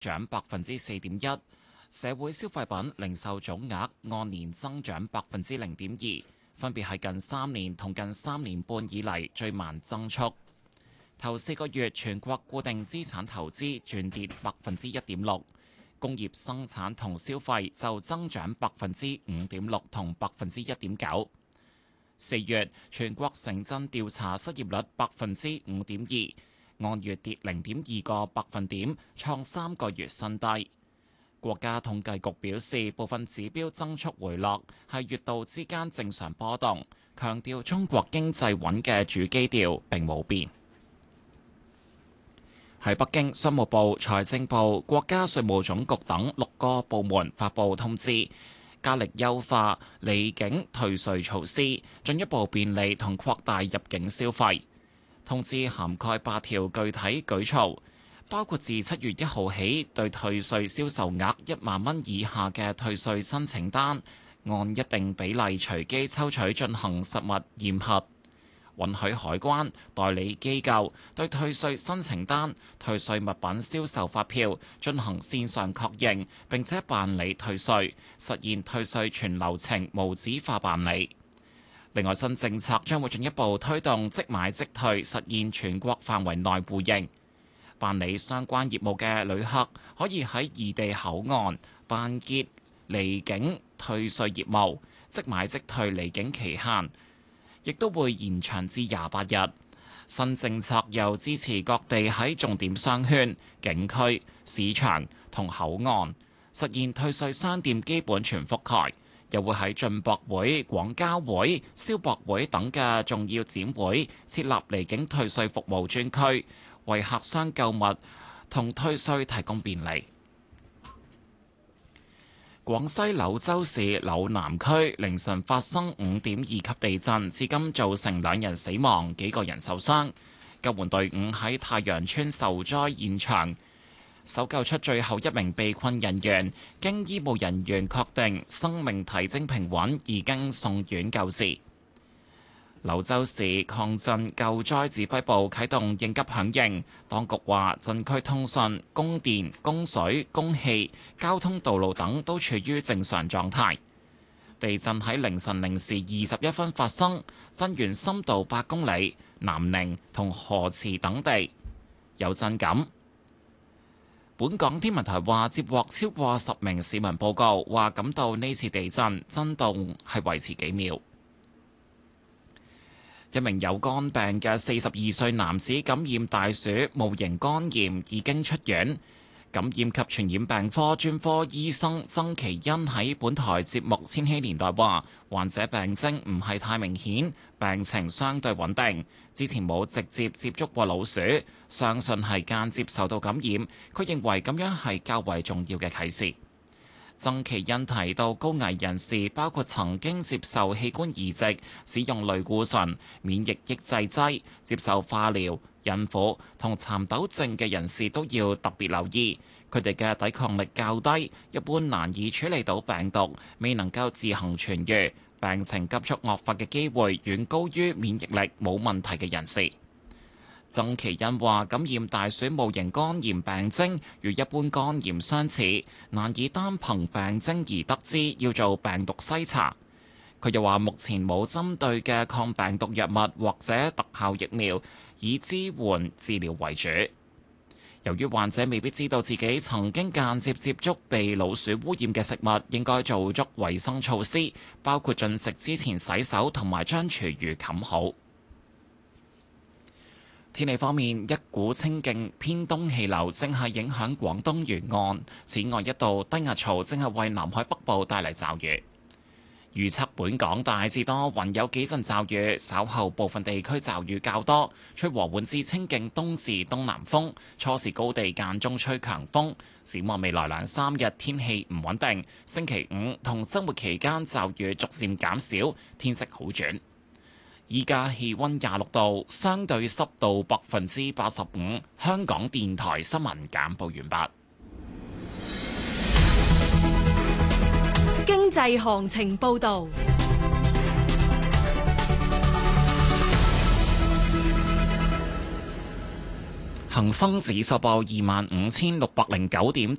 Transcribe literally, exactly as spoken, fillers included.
長百分之四點一，社會消費品零售總額按年增長百分之零點二，分別係近三年同近三年半以嚟最慢增速。頭四個月全國固定資產投資轉跌百分之一點六，工業生產同消費就增長百分之五點六同百分之一點九。四月全國城鎮調查失業率百分之五點二，按月跌零點二個百分點，創三個月新低。國家統計局表示，部分指標增速回落係月度之間正常波動，強調中國經濟穩嘅主基調並冇變。喺北京，商務部、財政部、國家稅務總局等六個部門發布通知，加力優化離境退稅措施，進一步便利同擴大入境消費。通知涵蓋八條具體舉措，包括自七月一號起，對退稅銷售額一萬蚊以下嘅退稅申請單，按一定比例隨機抽取進行實物驗核。允許海關、代理機構對退稅申請單、退稅物品銷售發票進行線上確認，並且辦理退稅，實現退稅全流程無紙化辦理。另外，新政策將會進一步推動即買即退，實現全國範圍內互認。辦理相關業務嘅旅客可以喺異地口岸辦結離境退稅業務，即買即退離境期限亦都會延長至廿八日。新政策又支持各地喺重點商圈、景區、市場同口岸實現退稅商店基本全覆蓋，又會喺進博會、廣交會、消博會等嘅重要展會設立離境退稅服務專區，為客商購物同退稅提供便利。廣西柳州市柳南區凌晨發生五點二級地震，至今造成兩人死亡，幾個人受傷。救援隊伍喺太陽村受災現場搜救出最後一名被困人員，經醫務人員確定生命體徵平穩，已經送院救治。柳州市抗震救災指揮部啟動應急響應，當局話震區通訊、供電、供水、供氣、交通道路等都處於正常狀態。地震喺凌晨零時二十一分發生，震源深度八公里，南寧同河池等地有震感。本港天文台話接獲超過十名市民報告，話感到呢次地震震動係維持幾秒。一名有肝病嘅四十二歲男子感染大鼠戊型肝炎，已經出院。感染及傳染病科專科醫生曾其恩喺本台節目《千禧年代》話，患者病徵唔係太明顯，病情相對穩定，之前冇直接接觸過老鼠，相信係間接受到感染。佢認為咁樣係較為重要嘅啟示。曾其恩提到，高危人士包括曾經接受器官移植、使用類固醇、免疫抑制劑、接受化療、孕婦同蠶豆症嘅人士都要特別留意，佢哋嘅抵抗力較低，一般難以處理到病毒，未能夠自行痊愈，病情急速惡化嘅機會遠高於免疫力冇問題嘅人士。曾其恩話：感染大鼠戊型肝炎病徵與一般肝炎相似，難以單憑病徵而得知，要做病毒篩查。佢又話：目前冇針對嘅抗病毒藥物或者特效疫苗，以支援治療為主。由於患者未必知道自己曾經間接接觸被老鼠污染嘅食物，應該做足衛生措施，包括進食之前洗手同埋將廚餘冚好。天氣方面，一股清勁偏東氣流正係影響廣東沿岸，此外一道低壓槽正係為南海北部帶嚟驟雨。預測本港大致多雲，有幾陣驟雨，稍後部分地區驟雨較多，吹和緩至清勁東至東南風，初時高地間中吹強風。展望未來兩三日天氣唔穩定，星期五同週末期間驟雨逐漸減少，天色好轉。依家氣溫廿六度，相對濕度百分之八十五。香港電台新聞簡報完畢。 經濟行情報導。 恒生指數報二萬五千六百零九點，